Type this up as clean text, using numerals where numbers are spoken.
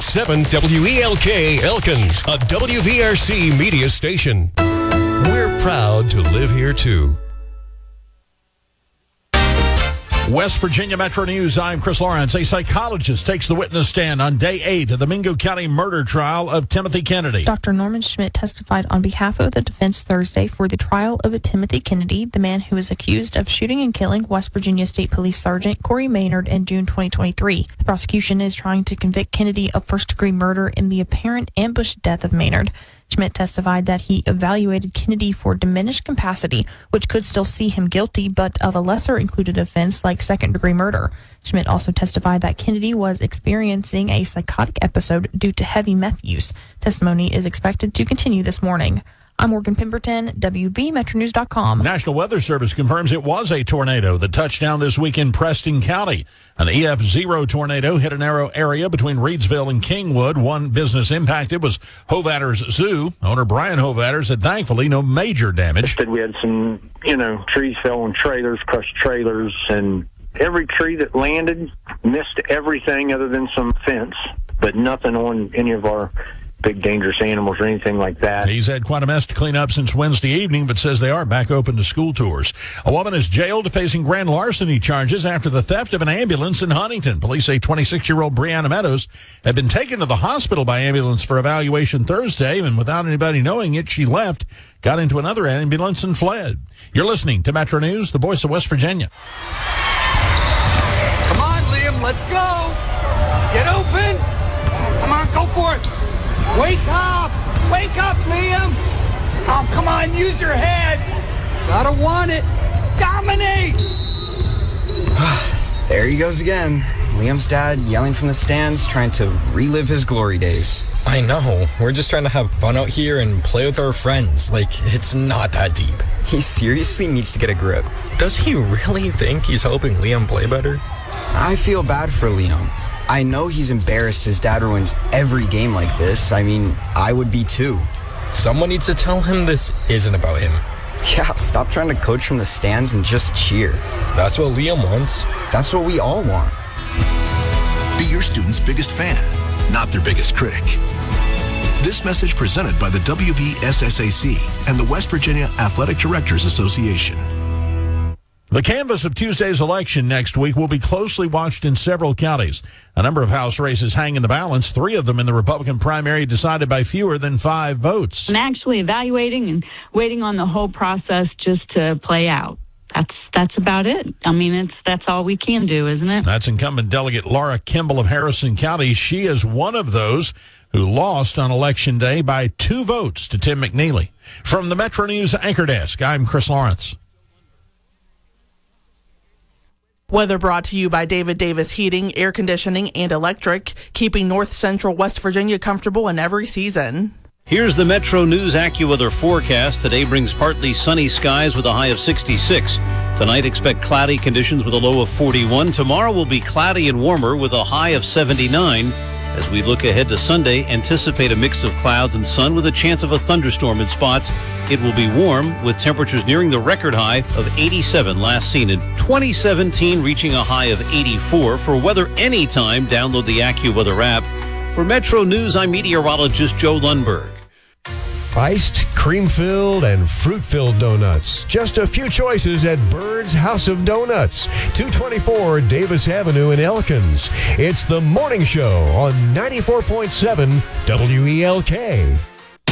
101.7 WELK Elkins, a WVRC media station. We're proud to live here, too. West Virginia Metro News, I'm Chris Lawrence. A psychologist takes the witness stand on day 8 of the Mingo County murder trial of Timothy Kennedy. Dr. Norman Schmidt testified on behalf of the defense Thursday for the trial of Timothy Kennedy, the man who is accused of shooting and killing West Virginia State Police Sergeant Corey Maynard in June 2023. The prosecution is trying to convict Kennedy of first-degree murder in the apparent ambush death of Maynard. Schmidt testified that he evaluated Kennedy for diminished capacity, which could still see him guilty, but of a lesser included offense like second-degree murder. Schmidt also testified that Kennedy was experiencing a psychotic episode due to heavy meth use. Testimony is expected to continue this morning. I'm Morgan Pemberton, WVMetroNews.com. National Weather Service confirms it was a tornado that touched down this week in Preston County. An EF0 tornado hit a narrow area between Reedsville and Kingwood. One business impacted was Hovatters Zoo. Owner Brian Hovatter said thankfully no major damage. We had some, trees fell on trailers, crushed trailers, and every tree that landed missed everything other than some fence, but nothing on any of our big dangerous animals or anything like that. He's had quite a mess to clean up since Wednesday evening, but says they are back open to school tours. A woman is jailed facing grand larceny charges after the theft of an ambulance in Huntington. Police say 26-year-old Brianna Meadows had been taken to the hospital by ambulance for evaluation Thursday, and without anybody knowing it, she left, got into another ambulance, and fled. You're listening to Metro News, the voice of West Virginia. Come on, Liam, let's go. Get open. Come on, go for it. Wake up! Wake up, Liam! Oh, come on, use your head! Gotta want it! Dominate! There he goes again. Liam's dad yelling from the stands, trying to relive his glory days. I know. We're just trying to have fun out here and play with our friends. It's not that deep. He seriously needs to get a grip. Does he really think he's helping Liam play better? I feel bad for Liam. I know he's embarrassed his dad ruins every game like this. I would be too. Someone needs to tell him this isn't about him. Yeah, stop trying to coach from the stands and just cheer. That's what Liam wants. That's what we all want. Be your student's biggest fan, not their biggest critic. This message presented by the WVSSAC and the West Virginia Athletic Directors Association. The canvass of Tuesday's election next week will be closely watched in several counties. A number of House races hang in the balance, 3 of them in the Republican primary decided by fewer than 5 votes. I'm actually evaluating and waiting on the whole process just to play out. That's about it. That's all we can do, isn't it? That's incumbent Delegate Laura Kimball of Harrison County. She is one of those who lost on Election Day by 2 votes to Tim McNeely. From the Metro News Anchor Desk, I'm Chris Lawrence. Weather brought to you by David Davis Heating, Air Conditioning, and Electric, keeping North Central West Virginia comfortable in every season. Here's the Metro News AccuWeather forecast. Today brings partly sunny skies with a high of 66. Tonight, expect cloudy conditions with a low of 41. Tomorrow will be cloudy and warmer with a high of 79. As we look ahead to Sunday, anticipate a mix of clouds and sun with a chance of a thunderstorm in spots. It will be warm with temperatures nearing the record high of 87 last seen in 2017, reaching a high of 84. For weather anytime, download the AccuWeather app. For Metro News, I'm meteorologist Joe Lundberg. Iced, cream-filled, and fruit-filled donuts. Just a few choices at Bird's House of Donuts, 224 Davis Avenue in Elkins. It's the Morning Show on 94.7 WELK.